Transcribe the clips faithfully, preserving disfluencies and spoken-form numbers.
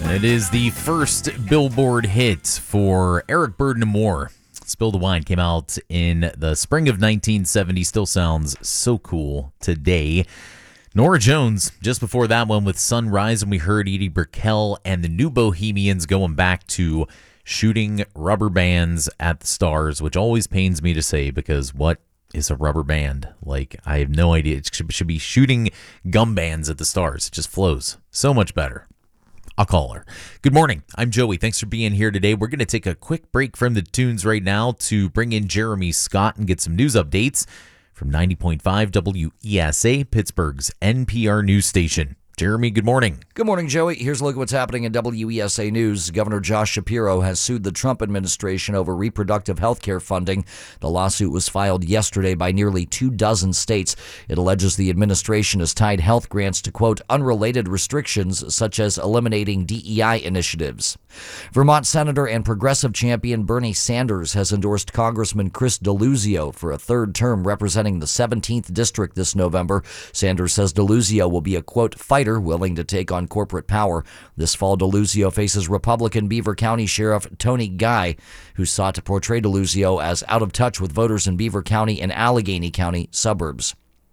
It is the first Billboard hit for Eric Burdon and More. Spill the Wine came out in the spring of nineteen seventy. Still sounds so cool today. Norah Jones, just before that one with Sunrise, and we heard Edie Brickell and the New Bohemians going back to shooting rubber bands at the stars, which always pains me to say because what is a rubber band? Like, I have no idea. It should, should be shooting gum bands at the stars. It just flows so much better. I'll call her. Good morning. I'm Joey. Thanks for being here today. We're going to take a quick break from the tunes right now to bring in Jeremy Scott and get some news updates from ninety point five W E S A, Pittsburgh's N P R news station. Jeremy, good morning. Good morning, Joey. Here's a look at what's happening in W E S A News. Governor Josh Shapiro has sued the Trump administration over reproductive health care funding. The lawsuit was filed yesterday by nearly two dozen states. It alleges the administration has tied health grants to, quote, unrelated restrictions such as eliminating D E I initiatives. Vermont Senator and progressive champion Bernie Sanders has endorsed Congressman Chris Deluzio for a third term representing the seventeenth District this November. Sanders says Deluzio will be a, quote, fighter willing to take on corporate power. This fall, Deluzio faces Republican Beaver County Sheriff Tony Guy, who sought to portray Deluzio as out of touch with voters in Beaver County and Allegheny County suburbs.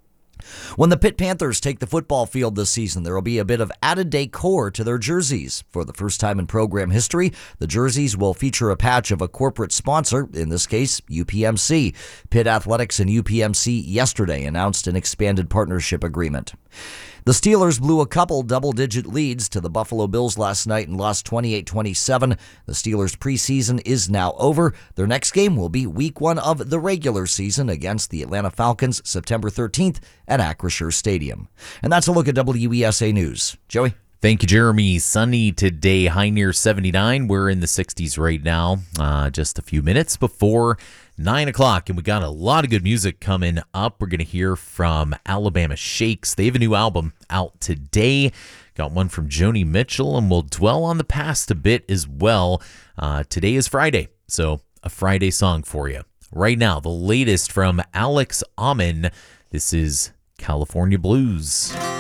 When the Pitt Panthers take the football field this season, there will be a bit of added decor to their jerseys. For the first time in program history, the jerseys will feature a patch of a corporate sponsor, in this case, U P M C. Pitt Athletics and U P M C yesterday announced an expanded partnership agreement. The Steelers blew a couple double-digit leads to the Buffalo Bills last night and lost twenty-eight twenty-seven. The Steelers' preseason is now over. Their next game will be week one of the regular season against the Atlanta Falcons, September thirteenth at Acrisure Stadium. And that's a look at W E S A News. Joey? Thank you, Jeremy. Sunny today, high near seventy-nine. We're in the sixties right now, uh, just a few minutes before nine o'clock, and we got a lot of good music coming up. We're going to hear from Alabama Shakes. They have a new album out today. Got one from Joni Mitchell, and we'll dwell on the past a bit as well. Uh, today is Friday, so a Friday song for you. Right now, the latest from Alex Ammon. This is California Blues.